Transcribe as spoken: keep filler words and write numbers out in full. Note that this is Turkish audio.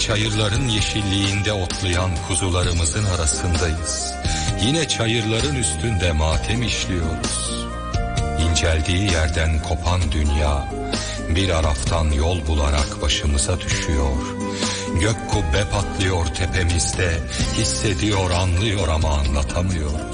çayırların yeşilliğinde otlayan kuzularımızın arasındayız. Yine çayırların üstünde matem işliyoruz. İnceldiği yerden kopan dünya bir araftan yol bularak başımıza düşüyor. Gök kubbe patlıyor tepemizde, hissediyor, anlıyor ama anlatamıyoruz.